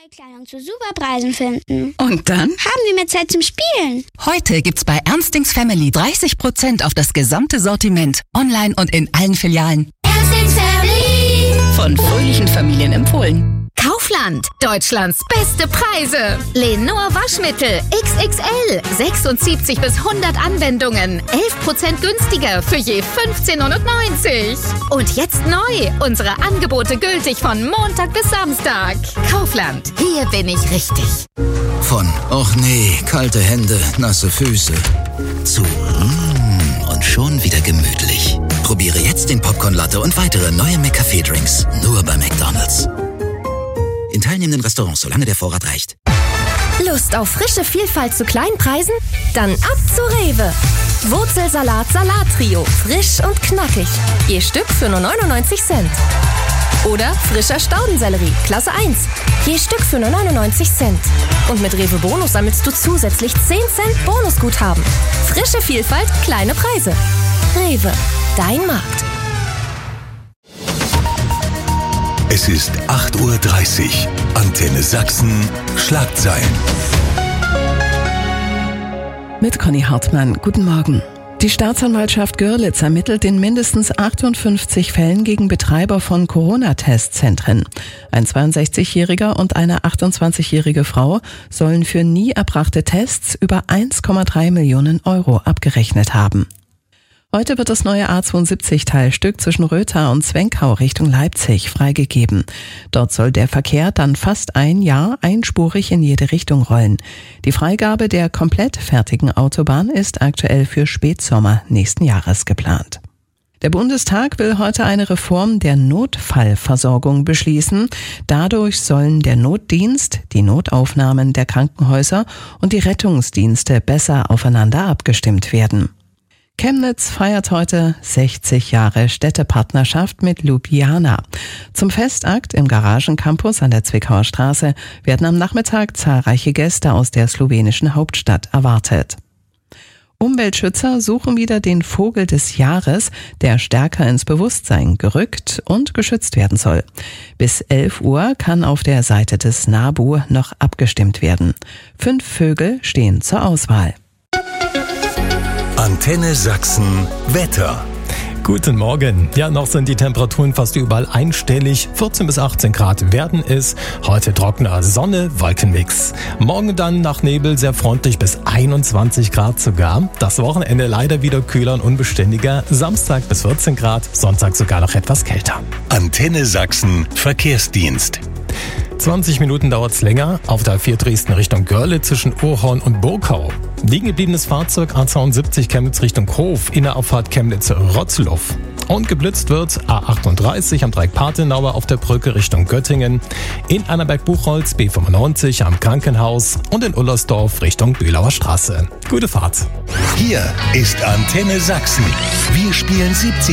Bekleidung zu Superpreisen finden. Und dann? Haben wir mehr Zeit zum Spielen. Heute gibt's bei Ernstings Family 30% auf das gesamte Sortiment. Online und in allen Filialen. Ernstings Family. Von fröhlichen Familien empfohlen. Kaufland, Deutschlands beste Preise. Lenor Waschmittel XXL, 76 bis 100 Anwendungen, 11% günstiger für je 15,90 €. Und jetzt neu, unsere Angebote gültig von Montag bis Samstag. Kaufland, hier bin ich richtig. Von och nee, kalte Hände, nasse Füße zu und schon wieder gemütlich. Probiere jetzt den Popcorn Latte und weitere neue McCafé-Drinks nur bei McDonald's. In teilnehmenden Restaurants, solange der Vorrat reicht. Lust auf frische Vielfalt zu kleinen Preisen? Dann ab zu Rewe. Wurzelsalat Salattrio, frisch und knackig. Je Stück für nur 99 Cent. Oder frischer Staudensellerie, Klasse 1. Je Stück für nur 99 Cent. Und mit Rewe Bonus sammelst du zusätzlich 10 Cent Bonusguthaben. Frische Vielfalt, kleine Preise. Rewe, dein Markt. Es ist 8:30 Uhr. Antenne Sachsen, Schlagzeilen. Mit Conny Hartmann. Guten Morgen. Die Staatsanwaltschaft Görlitz ermittelt in mindestens 58 Fällen gegen Betreiber von Corona-Testzentren. Ein 62-jähriger und eine 28-jährige Frau sollen für nie erbrachte Tests über 1,3 Millionen € abgerechnet haben. Heute wird das neue A72-Teilstück zwischen Rötha und Zwenkau Richtung Leipzig freigegeben. Dort soll der Verkehr dann fast ein Jahr einspurig in jede Richtung rollen. Die Freigabe der komplett fertigen Autobahn ist aktuell für Spätsommer nächsten Jahres geplant. Der Bundestag will heute eine Reform der Notfallversorgung beschließen. Dadurch sollen der Notdienst, die Notaufnahmen der Krankenhäuser und die Rettungsdienste besser aufeinander abgestimmt werden. Chemnitz feiert heute 60 Jahre Städtepartnerschaft mit Ljubljana. Zum Festakt im Garagencampus an der Zwickauer Straße werden am Nachmittag zahlreiche Gäste aus der slowenischen Hauptstadt erwartet. Umweltschützer suchen wieder den Vogel des Jahres, der stärker ins Bewusstsein gerückt und geschützt werden soll. Bis 11 Uhr kann auf der Seite des NABU noch abgestimmt werden. 5 Vögel stehen zur Auswahl. Antenne Sachsen, Wetter. Guten Morgen. Ja, noch sind die Temperaturen fast überall einstellig. 14 bis 18 Grad werden es. Heute trockener Sonne, Wolkenmix. Morgen dann nach Nebel sehr freundlich bis 21 Grad sogar. Das Wochenende leider wieder kühler und unbeständiger. Samstag bis 14 Grad, Sonntag sogar noch etwas kälter. Antenne Sachsen, Verkehrsdienst. 20 Minuten dauert's länger auf der A4 Dresden Richtung Görlitz zwischen Urhorn und Burkau. Liegen gebliebenes Fahrzeug A72 Chemnitz Richtung Hof, Innerauffahrt Chemnitz-Rotzloff. Und geblitzt wird A38 am Dreieck Patenauer auf der Brücke Richtung Göttingen, in Annaberg-Buchholz B95 am Krankenhaus und in Ullersdorf Richtung Bülauer Straße. Gute Fahrt. Hier ist Antenne Sachsen. Wir spielen 70